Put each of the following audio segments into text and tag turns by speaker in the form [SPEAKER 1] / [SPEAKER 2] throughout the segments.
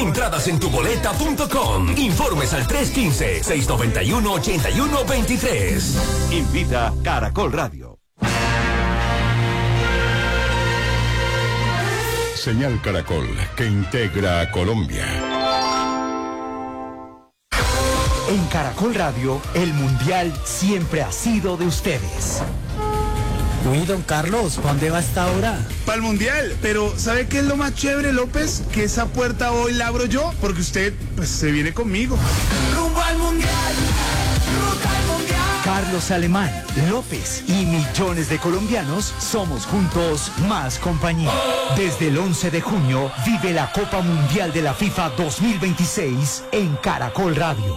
[SPEAKER 1] Entradas en tuboleta.com. Informes al 315-691-8123.
[SPEAKER 2] Invita Caracol Radio.
[SPEAKER 3] Señal Caracol, que integra a Colombia.
[SPEAKER 4] En Caracol Radio, el Mundial siempre ha sido de ustedes.
[SPEAKER 5] Uy, don Carlos, ¿para dónde va esta hora?
[SPEAKER 6] Para el Mundial, pero ¿sabe qué es lo más chévere, López? Que esa puerta hoy la abro yo, porque usted, pues, se viene conmigo.
[SPEAKER 7] Rumbo al Mundial, rumbo al Mundial.
[SPEAKER 4] Carlos Alemán, López y millones de colombianos somos juntos más compañía. Desde el 11 de junio, vive la Copa Mundial de la FIFA 2026 en Caracol Radio.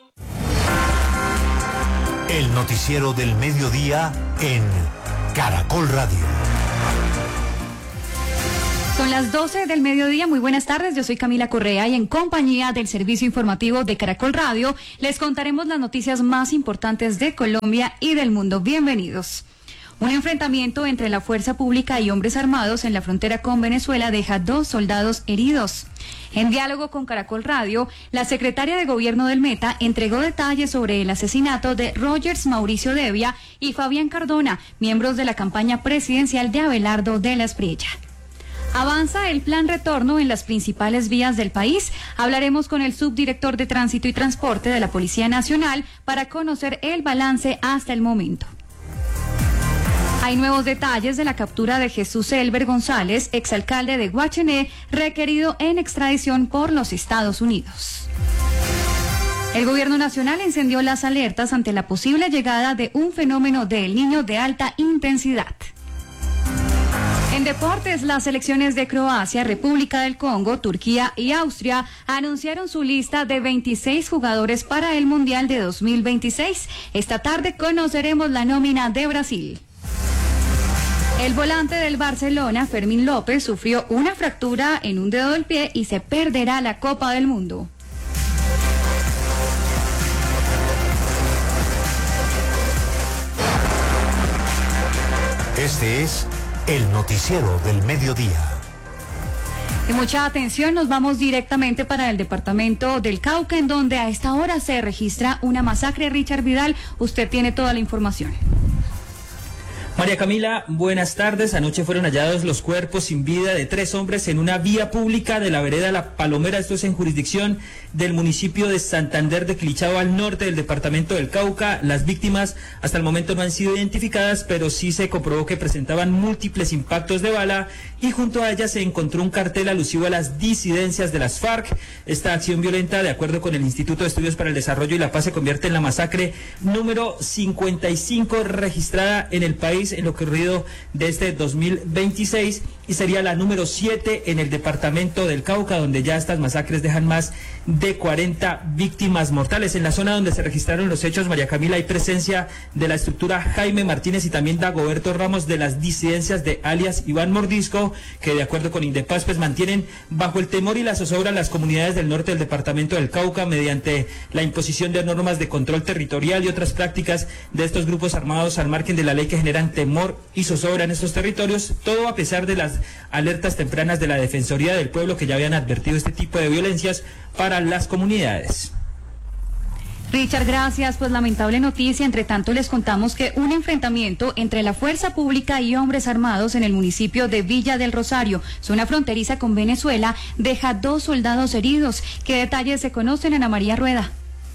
[SPEAKER 8] El noticiero del mediodía en Caracol Radio.
[SPEAKER 9] Son las 12 del mediodía, muy buenas tardes, yo soy Camila Correa y en compañía del servicio informativo de Caracol Radio les contaremos las noticias más importantes de Colombia y del mundo. Bienvenidos. Un enfrentamiento entre la fuerza pública y hombres armados en la frontera con Venezuela deja 2 soldados heridos. En diálogo con Caracol Radio, la secretaria de Gobierno del Meta entregó detalles sobre el asesinato de Rogers Mauricio Devia y Fabián Cardona, miembros de la campaña presidencial de Abelardo de la Espriella. Avanza el plan retorno en las principales vías del país. Hablaremos con el subdirector de Tránsito y Transporte de la Policía Nacional para conocer el balance hasta el momento. Hay nuevos detalles de la captura de Jesús Elber González, exalcalde de Guachené, requerido en extradición por los Estados Unidos. El gobierno nacional encendió las alertas ante la posible llegada de un fenómeno de El Niño de alta intensidad. En deportes, las selecciones de Croacia, República del Congo, Turquía y Austria anunciaron su lista de 26 jugadores para el Mundial de 2026. Esta tarde conoceremos la nómina de Brasil. El volante del Barcelona, Fermín López, sufrió una fractura en un dedo del pie y se perderá la Copa del Mundo.
[SPEAKER 8] Este es el noticiero del mediodía.
[SPEAKER 9] Y mucha atención, nos vamos directamente para el departamento del Cauca, en donde a esta hora se registra una masacre. Richard Vidal, usted tiene toda la información.
[SPEAKER 10] María Camila, buenas tardes. Anoche fueron hallados los cuerpos sin vida de 3 hombres en una vía pública de la vereda La Palomera. Esto es en jurisdicción del municipio de Santander de Quilichao, al norte del departamento del Cauca. Las víctimas hasta el momento no han sido identificadas, pero sí se comprobó que presentaban múltiples impactos de bala y junto a ellas se encontró un cartel alusivo a las disidencias de las FARC. Esta acción violenta, de acuerdo con el Instituto de Estudios para el Desarrollo y la Paz, se convierte en la masacre número 55 registrada en el país en lo ocurrido desde 2026 y sería la número 7 en el departamento del Cauca, donde ya estas masacres dejan más de 40 víctimas mortales. En la zona donde se registraron los hechos, María Camila, hay presencia de la estructura Jaime Martínez y también Dagoberto Ramos, de las disidencias de alias Iván Mordisco, que de acuerdo con Indepaz pues mantienen bajo el temor y la zozobra las comunidades del norte del departamento del Cauca mediante la imposición de normas de control territorial y otras prácticas de estos grupos armados al margen de la ley que generan temor y zozobra en estos territorios, todo a pesar de las alertas tempranas de la Defensoría del Pueblo, que ya habían advertido este tipo de violencias para las comunidades.
[SPEAKER 9] Richard, gracias. Pues lamentable noticia. Entre tanto, les contamos que un enfrentamiento entre la fuerza pública y hombres armados en el municipio de Villa del Rosario, zona fronteriza con Venezuela, deja 2 soldados heridos. ¿Qué detalles se conocen, Ana María Rueda?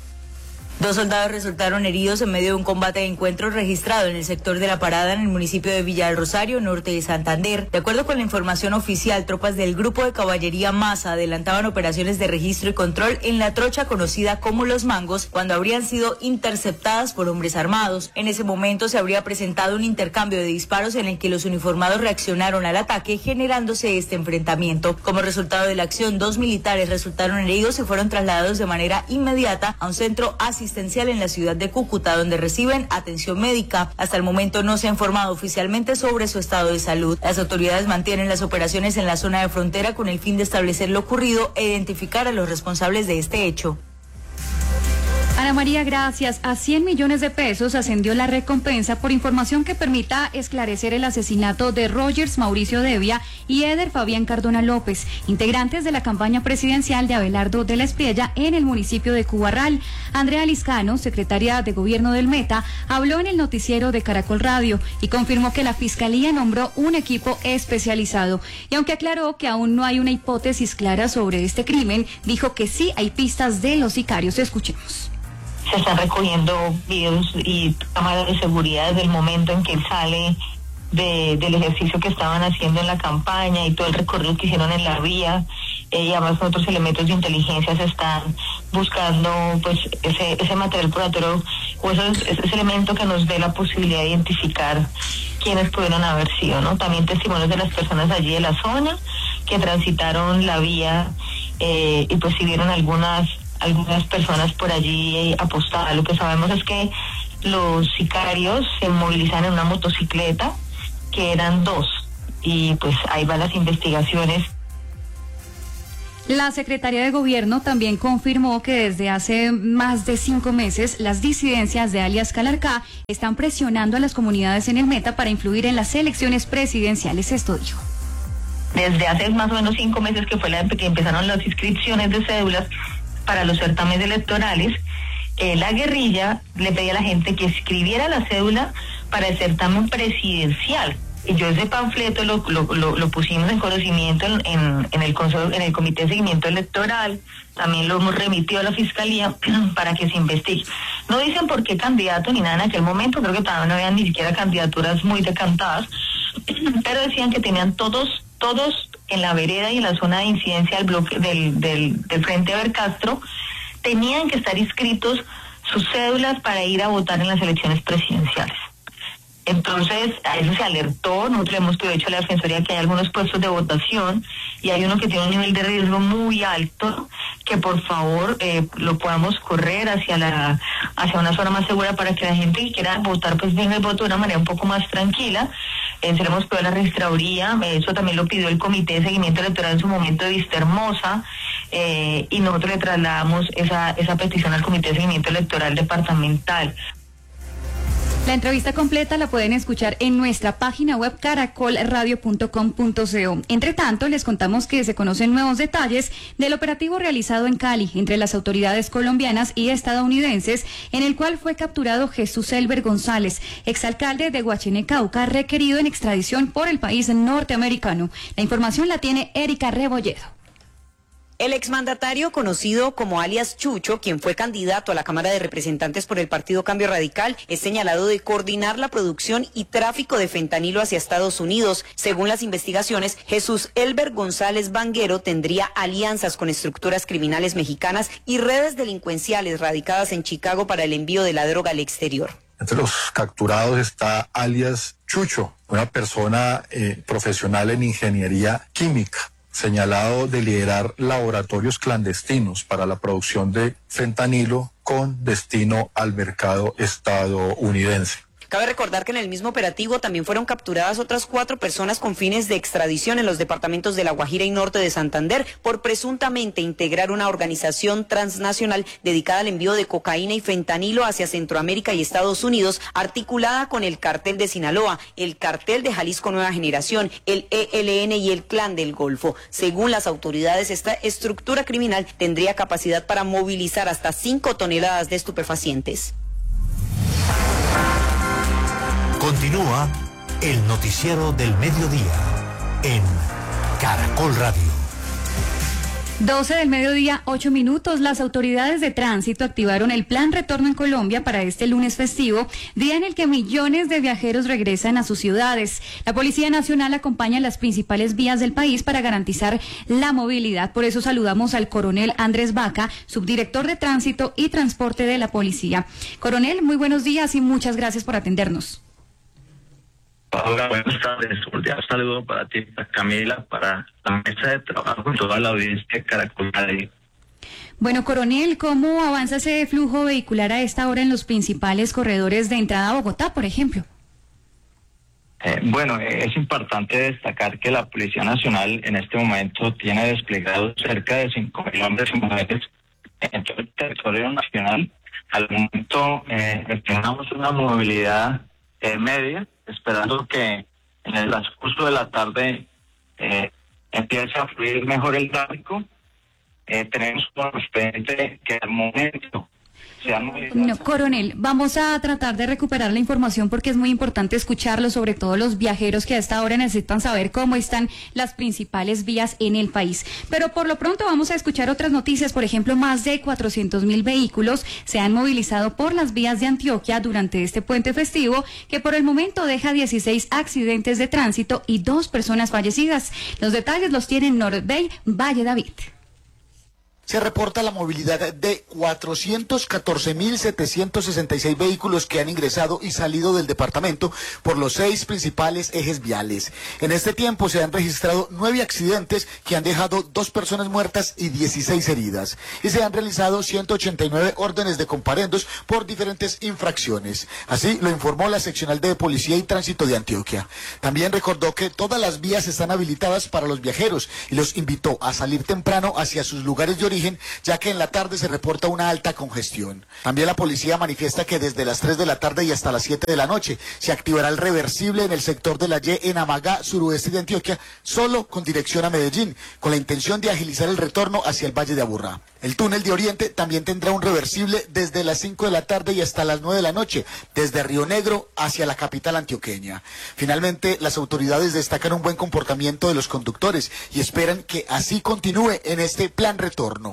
[SPEAKER 11] 2 soldados resultaron heridos en medio de un combate de encuentros registrado en el sector de La Parada en el municipio de Villa del Rosario, norte de Santander. De acuerdo con la información oficial, tropas del grupo de caballería Masa adelantaban operaciones de registro y control en la trocha conocida como Los Mangos, cuando habrían sido interceptadas por hombres armados. En ese momento se habría presentado un intercambio de disparos en el que los uniformados reaccionaron al ataque, generándose este enfrentamiento. Como resultado de la acción, 2 militares resultaron heridos y fueron trasladados de manera inmediata a un centro asistencial en la ciudad de Cúcuta, donde reciben atención médica. Hasta el momento no se ha informado oficialmente sobre su estado de salud. Las autoridades mantienen las operaciones en la zona de frontera con el fin de establecer lo ocurrido e identificar a los responsables de este hecho.
[SPEAKER 9] Ana María, gracias. A 100 millones de pesos ascendió la recompensa por información que permita esclarecer el asesinato de Rogers Mauricio Devia y Eder Fabián Cardona López, integrantes de la campaña presidencial de Abelardo de la Espriella en el municipio de Cubarral. Andrea Liscano, secretaria de Gobierno del Meta, habló en el noticiero de Caracol Radio y confirmó que la Fiscalía nombró un equipo especializado. Y aunque aclaró que aún no hay una hipótesis clara sobre este crimen, dijo que sí hay pistas de los sicarios. Escuchemos.
[SPEAKER 12] Se están recogiendo videos y cámaras de seguridad desde el momento en que él sale del ejercicio que estaban haciendo en la campaña y todo el recorrido que hicieron en la vía. Y además otros elementos de inteligencia se están buscando pues ese material probatorio o ese elemento que nos dé la posibilidad de identificar quiénes pudieron haber sido, ¿no? También testimonios de las personas allí de la zona que transitaron la vía y pues si vieron algunas personas por allí apostadas. Lo que sabemos es que los sicarios se movilizaron en una motocicleta, que eran 2, y pues ahí van las investigaciones.
[SPEAKER 9] La Secretaría de Gobierno también confirmó que desde hace más de 5 meses las disidencias de alias Calarcá están presionando a las comunidades en el Meta para influir en las elecciones presidenciales. Esto dijo.
[SPEAKER 12] Desde hace más o menos 5 meses que fue que empezaron las inscripciones de cédulas para los certámenes electorales, la guerrilla le pedía a la gente que escribiera la cédula para el certamen presidencial. Y yo ese panfleto lo pusimos en conocimiento en el Comité de Seguimiento Electoral, también lo hemos remitido a la Fiscalía para que se investigue. No dicen por qué candidato ni nada en aquel momento, creo que todavía no habían ni siquiera candidaturas muy decantadas, pero decían que tenían todos en la vereda y en la zona de incidencia del bloque del Frente Vercastro, tenían que estar inscritos sus cédulas para ir a votar en las elecciones presidenciales. Entonces, a eso se alertó. Nosotros hemos hecho a la Defensoría que hay algunos puestos de votación y hay uno que tiene un nivel de riesgo muy alto, que por favor lo podamos correr hacia una zona más segura para que la gente que quiera votar pues venga el voto de una manera un poco más tranquila. Se lo hemos pedido a la registraduría, eso también lo pidió el Comité de Seguimiento Electoral en su momento de Vista Hermosa, y nosotros le trasladamos esa petición al Comité de Seguimiento Electoral Departamental.
[SPEAKER 9] La entrevista completa la pueden escuchar en nuestra página web caracolradio.com.co. Entre tanto, les contamos que se conocen nuevos detalles del operativo realizado en Cali entre las autoridades colombianas y estadounidenses, en el cual fue capturado Jesús Elber González, exalcalde de Guachiné, Cauca, requerido en extradición por el país norteamericano. La información la tiene Erika Rebolledo.
[SPEAKER 13] El exmandatario, conocido como alias Chucho, quien fue candidato a la Cámara de Representantes por el Partido Cambio Radical, es señalado de coordinar la producción y tráfico de fentanilo hacia Estados Unidos. Según las investigaciones, Jesús Elber González Vanguero tendría alianzas con estructuras criminales mexicanas y redes delincuenciales radicadas en Chicago para el envío de la droga al exterior.
[SPEAKER 14] Entre los capturados está alias Chucho, una persona profesional en ingeniería química, señalado de liderar laboratorios clandestinos para la producción de fentanilo con destino al mercado estadounidense.
[SPEAKER 13] Cabe recordar que en el mismo operativo también fueron capturadas otras 4 personas con fines de extradición en los departamentos de La Guajira y norte de Santander por presuntamente integrar una organización transnacional dedicada al envío de cocaína y fentanilo hacia Centroamérica y Estados Unidos, articulada con el Cartel de Sinaloa, el Cartel de Jalisco Nueva Generación, el ELN y el Clan del Golfo. Según las autoridades, esta estructura criminal tendría capacidad para movilizar hasta 5 toneladas de estupefacientes.
[SPEAKER 8] Continúa el noticiero del mediodía en Caracol Radio.
[SPEAKER 9] 12 del mediodía, 8 minutos. Las autoridades de tránsito activaron el plan retorno en Colombia para este lunes festivo, día en el que millones de viajeros regresan a sus ciudades. La Policía Nacional acompaña las principales vías del país para garantizar la movilidad. Por eso saludamos al coronel Andrés Vaca, subdirector de Tránsito y Transporte de la Policía. Coronel, muy buenos días y muchas gracias por atendernos.
[SPEAKER 15] Hola, buenas tardes. Un cordial saludo para ti, para Camila, para la mesa de trabajo con toda la audiencia de Caracol Radio.
[SPEAKER 9] Bueno, coronel, ¿cómo avanza ese flujo vehicular a esta hora en los principales corredores de entrada a Bogotá, por ejemplo?
[SPEAKER 15] Bueno, es importante destacar que la Policía Nacional en este momento tiene desplegados cerca de 5.000 hombres y mujeres en todo el territorio nacional al momento tengamos una movilidad media, esperando que en el transcurso de la tarde empiece a fluir mejor el tráfico. Tenemos presente que al momento
[SPEAKER 9] No, coronel, vamos a tratar de recuperar la información porque es muy importante escucharlo, sobre todo los viajeros que a esta hora necesitan saber cómo están las principales vías en el país. Pero por lo pronto vamos a escuchar otras noticias. Por ejemplo, más de 400.000 vehículos se han movilizado por las vías de Antioquia durante este puente festivo, que por el momento deja 16 accidentes de tránsito y 2 personas fallecidas. Los detalles los tiene Norbey Valle David.
[SPEAKER 16] Se reporta la movilidad de 414.766 vehículos que han ingresado y salido del departamento por los 6 principales ejes viales. En este tiempo se han registrado 9 accidentes que han dejado 2 personas muertas y 16 heridas. Y se han realizado 189 órdenes de comparendos por diferentes infracciones. Así lo informó la seccional de Policía y Tránsito de Antioquia. También recordó que todas las vías están habilitadas para los viajeros y los invitó a salir temprano hacia sus lugares de origen, ya que en la tarde se reporta una alta congestión. También la policía manifiesta que desde las 3 de la tarde y hasta las 7 de la noche se activará el reversible en el sector de la Y en Amagá, suroeste de Antioquia, solo con dirección a Medellín, con la intención de agilizar el retorno hacia el Valle de Aburrá. El túnel de Oriente también tendrá un reversible desde las 5 de la tarde y hasta las 9 de la noche, desde Río Negro hacia la capital antioqueña. Finalmente, las autoridades destacan un buen comportamiento de los conductores y esperan que así continúe en este plan retorno.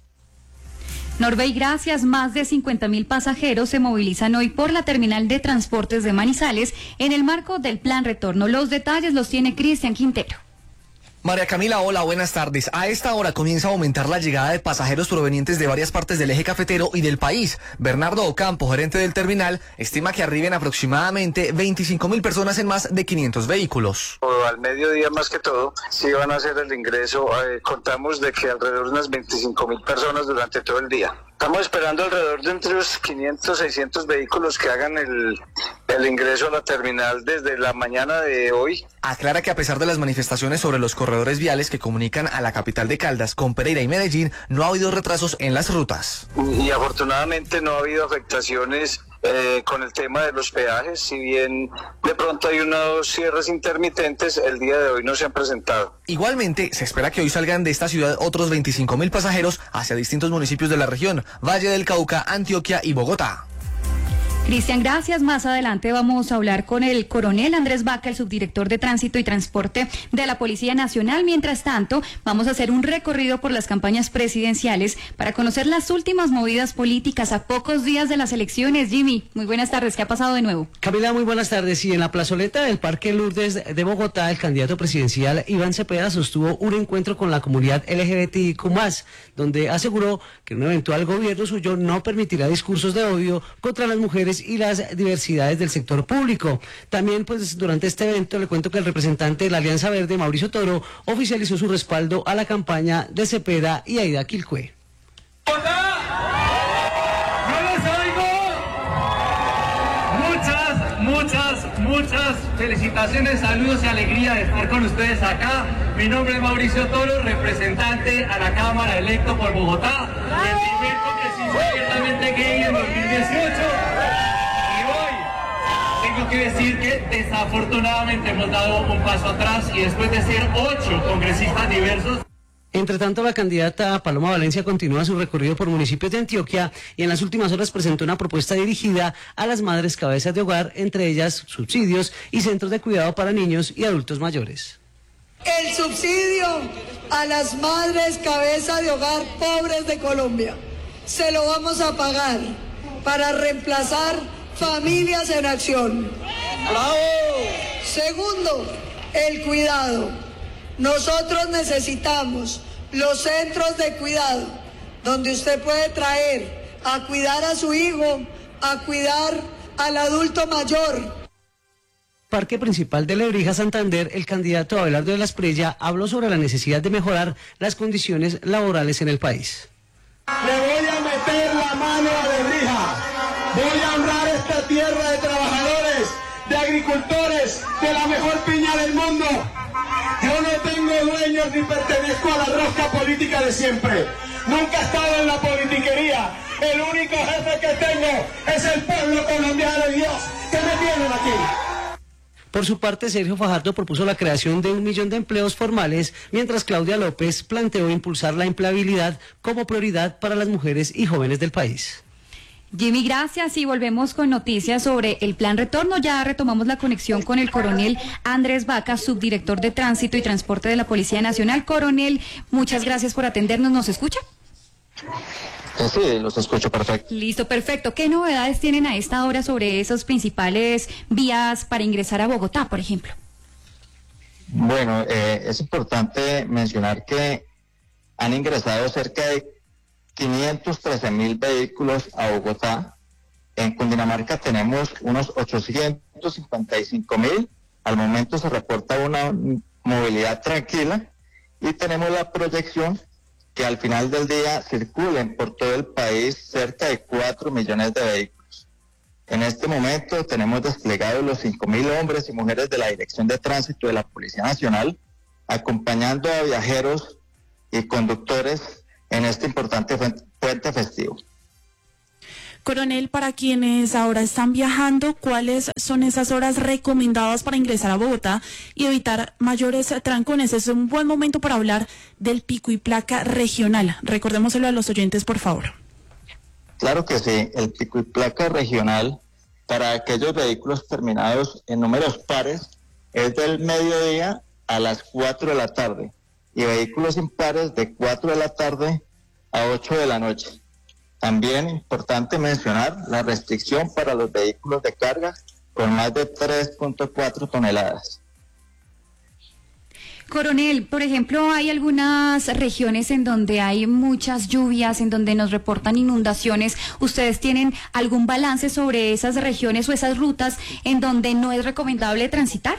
[SPEAKER 9] Norbey, gracias. Más de 50.000 pasajeros se movilizan hoy por la terminal de transportes de Manizales en el marco del plan retorno. Los detalles los tiene Cristian Quintero.
[SPEAKER 17] María Camila, hola, buenas tardes. A esta hora comienza a aumentar la llegada de pasajeros provenientes de varias partes del eje cafetero y del país. Bernardo Ocampo, gerente del terminal, estima que arriben aproximadamente 25.000 personas en más de 500 vehículos.
[SPEAKER 18] Al mediodía más que todo, sí van a hacer el ingreso. Contamos de que alrededor de unas 25.000 personas durante todo el día. Estamos esperando alrededor de entre los 500, 600 vehículos que hagan el ingreso a la terminal desde la mañana de hoy.
[SPEAKER 17] Aclara que a pesar de las manifestaciones sobre los corredores viales que comunican a la capital de Caldas con Pereira y Medellín, no ha habido retrasos en las rutas.
[SPEAKER 18] Y afortunadamente no ha habido afectaciones con el tema de los peajes. Si bien de pronto hay unos cierres intermitentes, el día de hoy no se han presentado.
[SPEAKER 17] Igualmente, se espera que hoy salgan de esta ciudad otros 25.000 pasajeros hacia distintos municipios de la región, Valle del Cauca, Antioquia y Bogotá.
[SPEAKER 9] Cristian, gracias. Más adelante vamos a hablar con el coronel Andrés Vaca, el subdirector de Tránsito y Transporte de la Policía Nacional. Mientras tanto, vamos a hacer un recorrido por las campañas presidenciales para conocer las últimas movidas políticas a pocos días de las elecciones. Jimmy, muy buenas tardes. ¿Qué ha pasado de nuevo?
[SPEAKER 19] Camila, muy buenas tardes. Y en la plazoleta del Parque Lourdes de Bogotá, el candidato presidencial Iván Cepeda sostuvo un encuentro con la comunidad LGBTIQ+, donde aseguró que un eventual gobierno suyo no permitirá discursos de odio contra las mujeres y las diversidades del sector público. También, pues, durante este evento le cuento que el representante de la Alianza Verde, Mauricio Toro, oficializó su respaldo a la campaña de Cepeda y Aida Quilcue.
[SPEAKER 20] Muchas felicitaciones, saludos y alegría de estar con ustedes acá. Mi nombre es Mauricio Toro, representante a la Cámara electo por Bogotá, el primer congresista abiertamente gay en 2018. Y hoy tengo que decir que desafortunadamente hemos dado un paso atrás y después de ser 8 congresistas diversos.
[SPEAKER 19] Entre tanto, la candidata Paloma Valencia continúa su recorrido por municipios de Antioquia y en las últimas horas presentó una propuesta dirigida a las madres cabezas de hogar, entre ellas subsidios y centros de cuidado para niños y adultos mayores.
[SPEAKER 21] El subsidio a las madres cabezas de hogar pobres de Colombia se lo vamos a pagar para reemplazar Familias en Acción. ¡Bravo! Segundo, el cuidado. Nosotros necesitamos los centros de cuidado, donde usted puede traer a cuidar a su hijo, a cuidar al adulto mayor.
[SPEAKER 19] Parque Principal de Lebrija, Santander, el candidato Abelardo de la Espriella habló sobre la necesidad de mejorar las condiciones laborales en el país.
[SPEAKER 22] Le voy a meter la mano a Lebrija, voy a honrar esta tierra de trabajadores, de agricultores, de la mejor piña del mundo. Yo no tengo tengo dueños ni pertenezco a la rosca política de siempre. Nunca he estado en la politiquería. El único jefe que tengo es el pueblo colombiano y Dios que me tienen aquí.
[SPEAKER 19] Por su parte, Sergio Fajardo propuso la creación de 1 millón de empleos formales, mientras Claudia López planteó impulsar la empleabilidad como prioridad para las mujeres y jóvenes del país.
[SPEAKER 9] Jimmy, gracias, y volvemos con noticias sobre el plan retorno. Ya retomamos la conexión con el coronel Andrés Vaca, subdirector de Tránsito y Transporte de la Policía Nacional. Coronel, muchas gracias por atendernos. ¿Nos escucha?
[SPEAKER 1] Sí, los escucho perfecto.
[SPEAKER 9] Listo, perfecto. ¿Qué novedades tienen a esta hora sobre esas principales vías para ingresar a Bogotá, por ejemplo?
[SPEAKER 1] Bueno, es importante mencionar que han ingresado cerca de 513.000 vehículos a Bogotá. En Cundinamarca tenemos unos 855.000. Al momento se reporta una movilidad tranquila y tenemos la proyección que al final del día circulen por todo el país cerca de 4 millones de vehículos. En este momento tenemos desplegados los 5.000 hombres y mujeres de la Dirección de Tránsito de la Policía Nacional, acompañando a viajeros y conductores en este importante puente festivo.
[SPEAKER 2] Coronel, para quienes ahora están viajando, ¿cuáles son esas horas recomendadas para ingresar a Bogotá y evitar mayores trancones? Es un buen momento para hablar del pico y placa regional. Recordémoselo a los oyentes, por favor.
[SPEAKER 1] Claro que sí, el pico y placa regional para aquellos vehículos terminados en números pares es del mediodía a las 4 de la tarde y vehículos impares de 4 de la tarde a 8 de la noche. También importante mencionar la restricción para los vehículos de carga con más de 3.4 toneladas.
[SPEAKER 9] Coronel, por ejemplo, hay algunas regiones en donde hay muchas lluvias, en donde nos reportan inundaciones. ¿Ustedes tienen algún balance sobre esas regiones o esas rutas en donde no es recomendable transitar?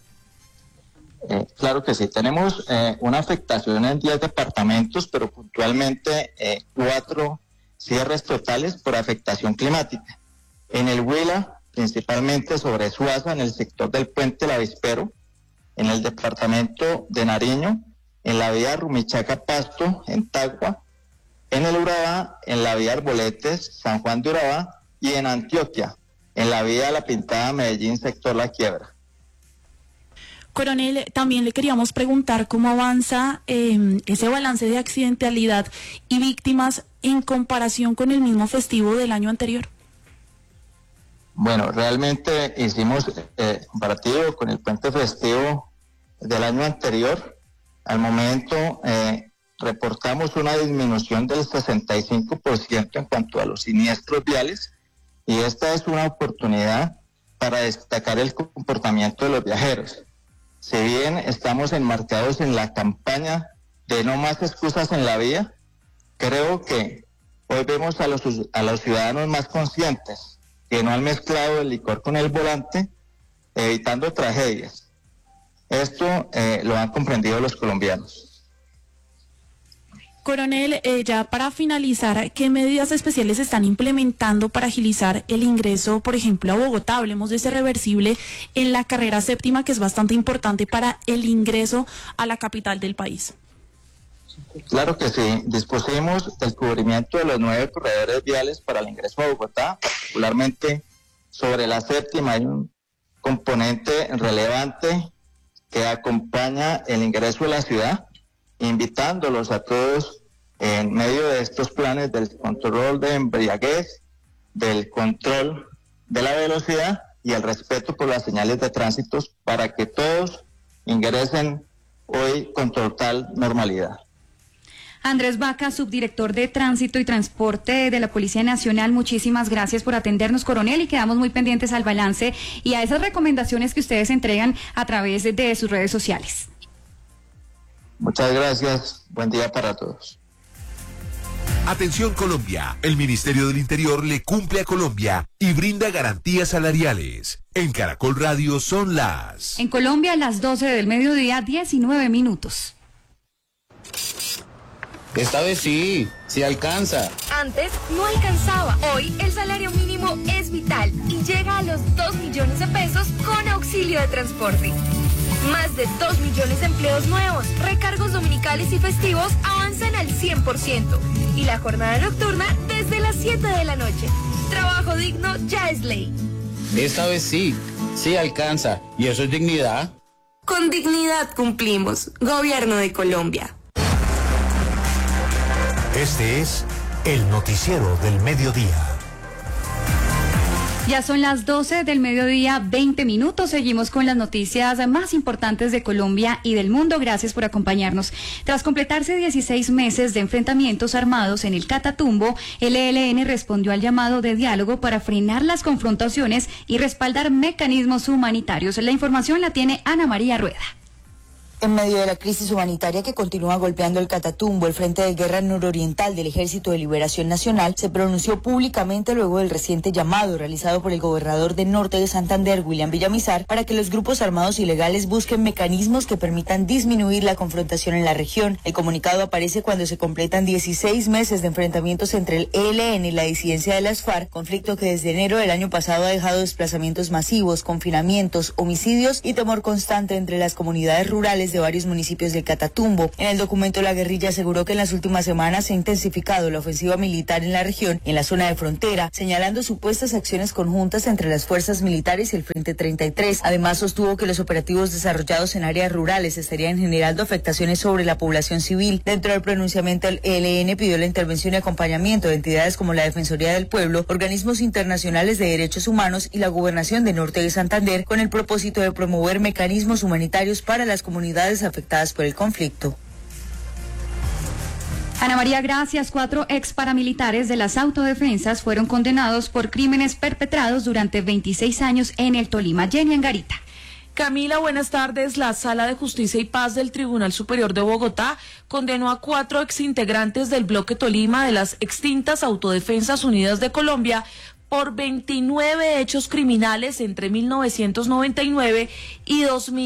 [SPEAKER 1] Claro que sí, tenemos una afectación en 10 departamentos, pero puntualmente 4 cierres totales por afectación climática. En el Huila, principalmente sobre Suaza, en el sector del puente El Avispero, en el departamento de Nariño, en la vía Rumichaca-Pasto, en Tagua, en el Urabá, en la vía Arboletes, San Juan de Urabá, y en Antioquia, en la vía La Pintada, Medellín, sector La Quiebra.
[SPEAKER 2] Coronel, también le queríamos preguntar cómo avanza ese balance de accidentalidad y víctimas en comparación con el mismo festivo del año anterior.
[SPEAKER 1] Bueno, realmente hicimos comparativo con el puente festivo del año anterior. Al momento reportamos una disminución del 65% en cuanto a los siniestros viales, y esta es una oportunidad para destacar el comportamiento de los viajeros. Si bien estamos enmarcados en la campaña de no más excusas en la vía, creo que hoy vemos a los ciudadanos más conscientes, que no han mezclado el licor con el volante, evitando tragedias. Esto lo han comprendido los colombianos.
[SPEAKER 2] Coronel, ya para finalizar, ¿qué medidas especiales están implementando para agilizar el ingreso, por ejemplo, a Bogotá? Hablemos de ese reversible en la carrera séptima, que es bastante importante para el ingreso a la capital del país.
[SPEAKER 1] Claro que sí, dispusimos del cubrimiento de los 9 corredores viales para el ingreso a Bogotá, particularmente sobre la séptima. Hay un componente relevante que acompaña el ingreso a la ciudad, invitándolos a todos en medio de estos planes del control de embriaguez, del control de la velocidad y el respeto por las señales de tránsito, para que todos ingresen hoy con total normalidad.
[SPEAKER 9] Andrés Vaca, subdirector de Tránsito y Transporte de la Policía Nacional, muchísimas gracias por atendernos, coronel, y quedamos muy pendientes al balance y a esas recomendaciones que ustedes entregan a través de sus redes sociales.
[SPEAKER 1] Muchas gracias, buen día para todos.
[SPEAKER 23] Atención Colombia, el Ministerio del Interior le cumple a Colombia y brinda garantías salariales. En Caracol Radio son las...
[SPEAKER 9] En Colombia, las 12 del mediodía, 19 minutos.
[SPEAKER 24] Esta vez sí alcanza.
[SPEAKER 25] Antes no alcanzaba. Hoy el salario mínimo es vital y llega a los 2 millones de pesos con auxilio de transporte. Más de 2 millones de empleos nuevos, recargos dominicales y festivos avanzan al 100%. Y la jornada nocturna desde las 7 de la noche. Trabajo digno ya es ley.
[SPEAKER 24] Esta vez sí alcanza. ¿Y eso es dignidad?
[SPEAKER 25] Con dignidad cumplimos. Gobierno de Colombia.
[SPEAKER 8] Este es el noticiero del mediodía.
[SPEAKER 9] Ya son las 12 del mediodía, 20 minutos. Seguimos con las noticias más importantes de Colombia y del mundo. Gracias por acompañarnos. Tras completarse 16 meses de enfrentamientos armados en el Catatumbo, el ELN respondió al llamado de diálogo para frenar las confrontaciones y respaldar mecanismos humanitarios. La información la tiene Ana María Rueda.
[SPEAKER 11] En medio de la crisis humanitaria que continúa golpeando el Catatumbo, el Frente de Guerra Nororiental del Ejército de Liberación Nacional se pronunció públicamente luego del reciente llamado realizado por el gobernador de Norte de Santander, William Villamizar, para que los grupos armados ilegales busquen mecanismos que permitan disminuir la confrontación en la región. El comunicado aparece cuando se completan 16 meses de enfrentamientos entre el ELN y la disidencia de las FARC, conflicto que desde enero del año pasado ha dejado desplazamientos masivos, confinamientos, homicidios y temor constante entre las comunidades rurales de varios municipios del Catatumbo. En el documento, la guerrilla aseguró que en las últimas semanas se ha intensificado la ofensiva militar en la región y en la zona de frontera, señalando supuestas acciones conjuntas entre las fuerzas militares y el Frente 33. Además, sostuvo que los operativos desarrollados en áreas rurales estarían generando afectaciones sobre la población civil. Dentro del pronunciamiento, el ELN pidió la intervención y acompañamiento de entidades como la Defensoría del Pueblo, organismos internacionales de derechos humanos y la Gobernación de Norte de Santander, con el propósito de promover mecanismos humanitarios para las comunidades afectadas por el conflicto.
[SPEAKER 9] Ana María, gracias. 4 ex paramilitares de las autodefensas fueron condenados por crímenes perpetrados durante 26 años en el Tolima. Jenny Angarita.
[SPEAKER 2] Camila, buenas tardes. La Sala de Justicia y Paz del Tribunal Superior de Bogotá condenó a 4 exintegrantes del bloque Tolima de las extintas Autodefensas Unidas de Colombia por 29 hechos criminales entre 1999 y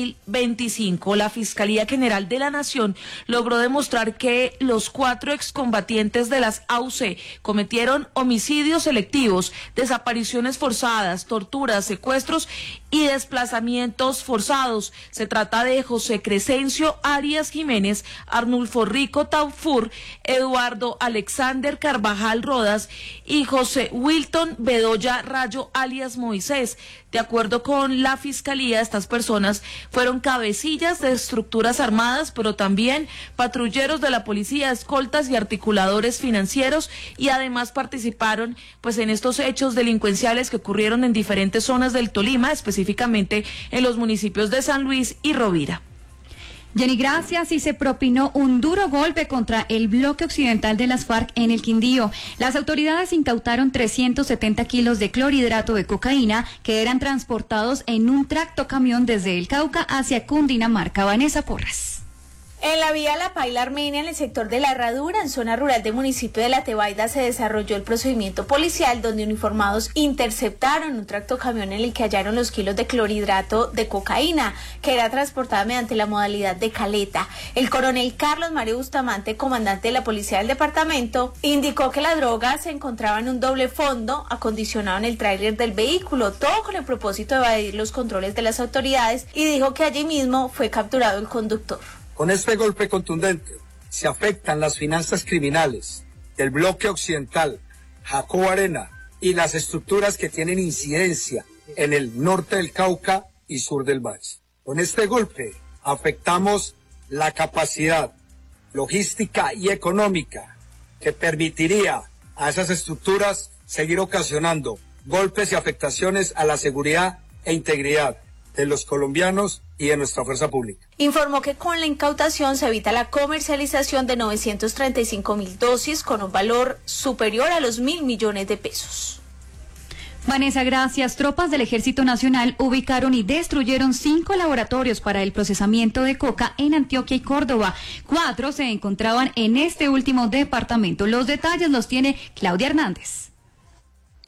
[SPEAKER 2] 2025. La Fiscalía General de la Nación logró demostrar que los 4 excombatientes de las AUC cometieron homicidios selectivos, desapariciones forzadas, torturas, secuestros y desplazamientos forzados. Se trata de José Crescencio Arias Jiménez, Arnulfo Rico Taufur, Eduardo Alexander Carvajal Rodas y José Wilton Bedoya Rayo alias Moisés. De acuerdo con la Fiscalía, estas personas fueron cabecillas de estructuras armadas, pero también patrulleros de la policía, escoltas y articuladores financieros, y además participaron en estos hechos delincuenciales que ocurrieron en diferentes zonas del Tolima, específicamente en los municipios de San Luis y Rovira.
[SPEAKER 9] Jenny, gracias. Y se propinó un duro golpe contra el bloque occidental de las FARC en el Quindío. Las autoridades incautaron 370 kilos de clorhidrato de cocaína que eran transportados en un tractocamión desde el Cauca hacia Cundinamarca. Vanessa Porras.
[SPEAKER 3] En la vía La Paila Armenia, en el sector de La Herradura, en zona rural del municipio de La Tebaida, se desarrolló el procedimiento policial donde uniformados interceptaron un tractocamión en el que hallaron los kilos de clorhidrato de cocaína, que era transportada mediante la modalidad de caleta. El coronel Carlos Mario Bustamante, comandante de la policía del departamento, indicó que la droga se encontraba en un doble fondo acondicionado en el tráiler del vehículo, todo con el propósito de evadir los controles de las autoridades, y dijo que allí mismo fue capturado el conductor.
[SPEAKER 4] Con este golpe contundente se afectan las finanzas criminales del bloque occidental, Jacobo Arena y las estructuras que tienen incidencia en el norte del Cauca y sur del Valle. Con este golpe afectamos la capacidad logística y económica que permitiría a esas estructuras seguir ocasionando golpes y afectaciones a la seguridad e integridad de los colombianos y de nuestra fuerza pública.
[SPEAKER 3] Informó que con la incautación se evita la comercialización de 935.000 dosis con un valor superior a los 1.000 millones de pesos.
[SPEAKER 9] Vanessa, gracias. Tropas del Ejército Nacional ubicaron y destruyeron 5 laboratorios para el procesamiento de coca en Antioquia y Córdoba. 4 se encontraban en este último departamento. Los detalles los tiene Claudia Hernández.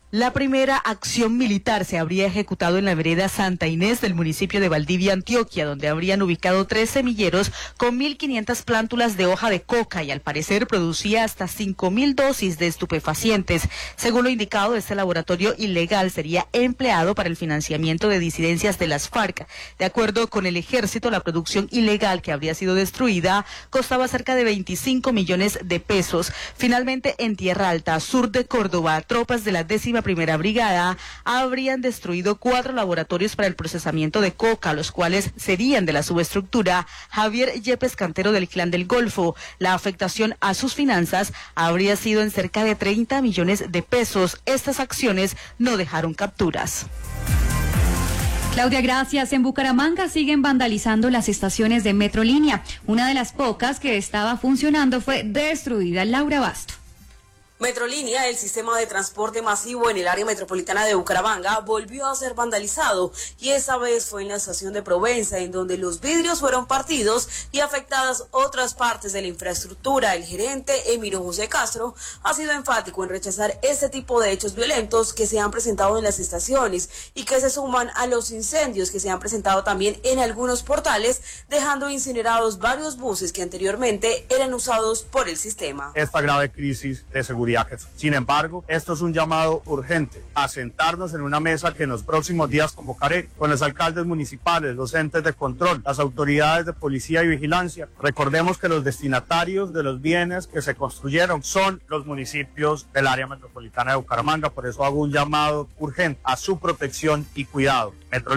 [SPEAKER 5] La primera acción militar se habría ejecutado en la vereda Santa Inés del municipio de Valdivia, Antioquia, donde habrían ubicado 3 semilleros con 1.500 plántulas de hoja de coca y al parecer producía hasta 5.000 dosis de estupefacientes. Según lo indicado, este laboratorio ilegal sería empleado para el financiamiento de disidencias de las FARC. De acuerdo con el ejército, la producción ilegal que habría sido destruida costaba cerca de 25 millones de pesos. Finalmente, en Tierra Alta, sur de Córdoba, tropas de la 11ª Brigada habrían destruido 4 laboratorios para el procesamiento de coca, los cuales serían de la subestructura Javier Yepes Cantero del Clan del Golfo. La afectación a sus finanzas habría sido en cerca de 30 millones de pesos. Estas acciones no dejaron capturas.
[SPEAKER 9] Claudia, gracias. En Bucaramanga siguen vandalizando las estaciones de Metrolínea. Una de las pocas que estaba funcionando fue destruida. Laura Basto.
[SPEAKER 6] Metrolínea, el sistema de transporte masivo en el área metropolitana de Bucaramanga, volvió a ser vandalizado y esa vez fue en la estación de Provenza, en donde los vidrios fueron partidos y afectadas otras partes de la infraestructura. El gerente Emiro José Castro ha sido enfático en rechazar este tipo de hechos violentos que se han presentado en las estaciones y que se suman a los incendios que se han presentado también en algunos portales, dejando incinerados varios buses que anteriormente eran usados por el sistema.
[SPEAKER 7] Esta grave crisis de seguridad. Sin embargo, esto es un llamado urgente a sentarnos en una mesa que en los próximos días convocaré con los alcaldes municipales, los entes de control, las autoridades de policía y vigilancia. Recordemos que los destinatarios de los bienes que se construyeron son los municipios del área metropolitana de Bucaramanga, por eso hago un llamado urgente a su protección y cuidado.